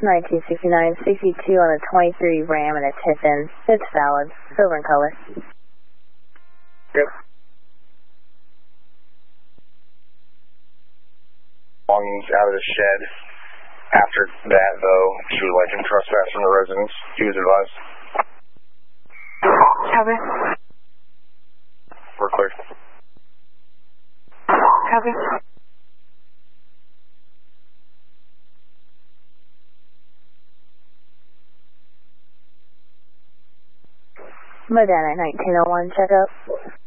1969, 62 on a 23 Ram and a Tiffin. It's valid. Silver in color. Yep. Belongings out of the shed. After that, though, she would like him trespass from the residence. He was advised. Copy. We're clear. Copy. Medina 1901, check out.